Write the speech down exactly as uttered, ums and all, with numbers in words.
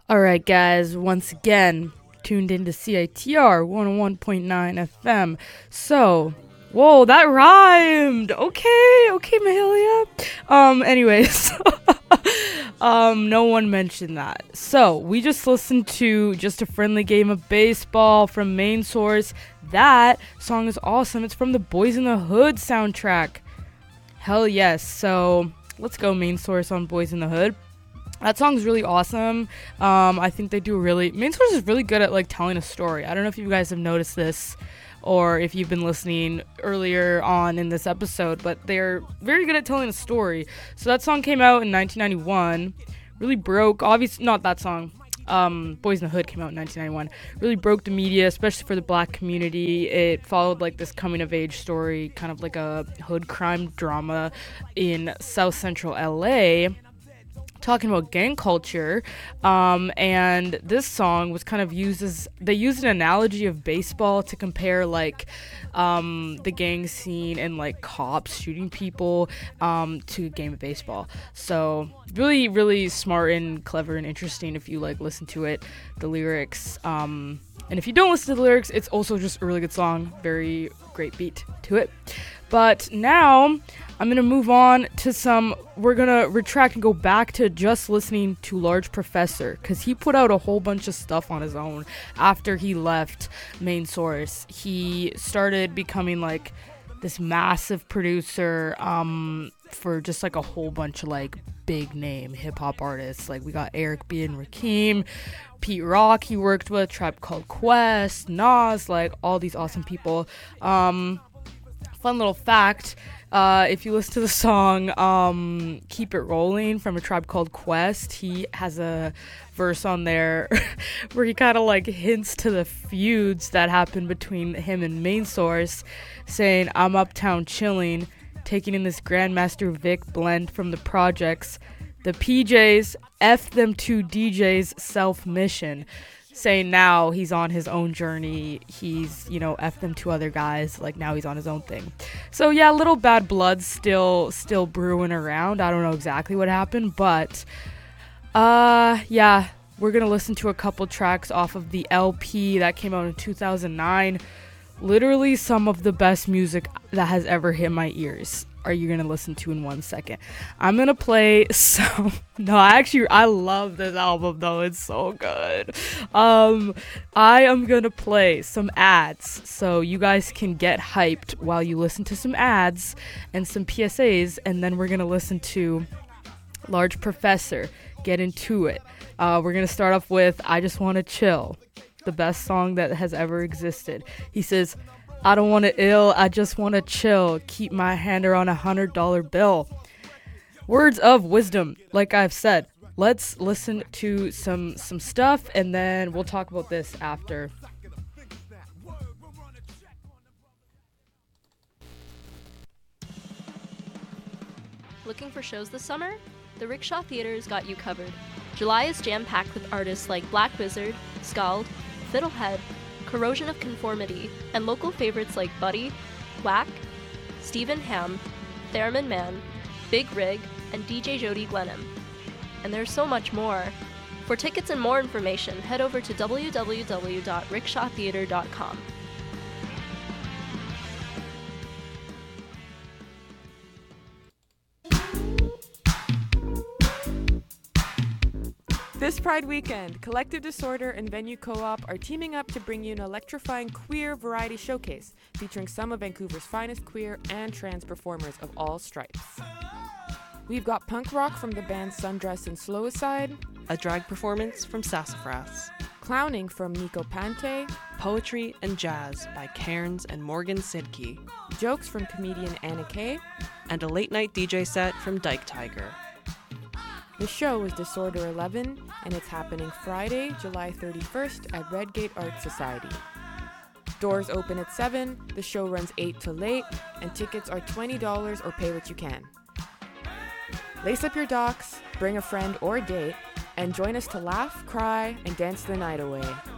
All right, guys, once again, tuned into C I T R one oh one point nine F M. So, whoa, that rhymed. Okay, okay, Mahalia. Um, anyways, um, no one mentioned that. So, we just listened to Just a Friendly Game of Baseball from Main Source. That song is awesome. It's from the Boys in the Hood soundtrack. Hell yes. So, let's go Main Source on Boys in the Hood. That song's really awesome. Um, I think they do really... Main Source is really good at, like, telling a story. I don't know if you guys have noticed this or if you've been listening earlier on in this episode, but they're very good at telling a story. So that song came out in nineteen ninety-one. Really broke... Obviously, not that song. Um, Boys in the Hood came out in nineteen ninety-one. Really broke the media, especially for the black community. It followed, like, this coming-of-age story, kind of like a hood crime drama in South Central L A, talking about gang culture, um, and this song was kind of used as, they used an analogy of baseball to compare, like, um, the gang scene and, like, cops shooting people, um, to a game of baseball. So, really, really smart and clever and interesting if you, like, listen to it, the lyrics, um, and if you don't listen to the lyrics, it's also just a really good song, very great beat to it. But now, I'm going to move on to some, we're going to retract and go back to just listening to Large Professor, because he put out a whole bunch of stuff on his own after he left Main Source. He started becoming, like, this massive producer um, for just, like, a whole bunch of, like, big name hip-hop artists. Like, we got Eric B. and Rakim, Pete Rock he worked with, Tribe Called Quest, Nas, like, all these awesome people. Um... Fun little fact, uh, if you listen to the song um, Keep It Rolling from A Tribe Called Quest, he has a verse on there where he kind of like hints to the feuds that happened between him and Main Source, saying, I'm uptown chilling, taking in this Grandmaster Vic blend from the projects, the P Js, F them two D Js self-mission. Saying now he's on his own journey, he's, you know, F them two other guys, like now he's on his own thing. So yeah, little bad blood still still brewing around. I don't know exactly what happened, but uh yeah, we're gonna listen to a couple tracks off of the L P that came out in two thousand nine. Literally some of the best music that has ever hit my ears are you gonna listen to in one second. I'm gonna play some no I actually I love this album though, it's so good. um I am gonna play some ads so you guys can get hyped while you listen to some ads and some P S As, and then we're gonna listen to Large Professor, get into it. Uh we're gonna start off with I Just Wanna Chill, the best song that has ever existed. He says, I don't want to ill, I just want to chill. Keep my hand around a hundred dollar bill. Words of wisdom, like I've said. Let's listen to some some stuff, and then we'll talk about this after. Looking for shows this summer? The Rickshaw Theater's got you covered. July is jam-packed with artists like Black Wizard, Scald, Fiddlehead, Corrosion of Conformity, and local favorites like Buddy, Whack, Stephen Ham, Theremin Man, Big Rig, and D J Jody Glenham. And there's so much more. For tickets and more information, head over to w w w dot rickshaw theater dot com. This Pride weekend, Collective Disorder and Venue Co-op are teaming up to bring you an electrifying queer variety showcase featuring some of Vancouver's finest queer and trans performers of all stripes. We've got punk rock from the bands Sundress and Slowicide, a drag performance from Sassafras, clowning from Nico Pante, poetry and jazz by Cairns and Morgan Sidke, jokes from comedian Anna Kay, and a late-night D J set from Dyke Tiger. The show is Disorder eleven, and it's happening Friday, July thirty-first at Redgate Art Society. Doors open at seven, the show runs eight to late, and tickets are twenty dollars or pay what you can. Lace up your docs, bring a friend or date, and join us to laugh, cry, and dance the night away.